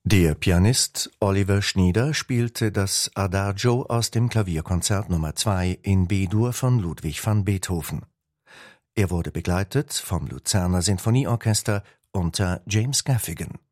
Der Pianist Oliver Schnieder spielte das Adagio aus dem Klavierkonzert Nummer 2 in B-Dur von Ludwig van Beethoven. Er wurde begleitet vom Luzerner Sinfonieorchester unter James Gaffigan.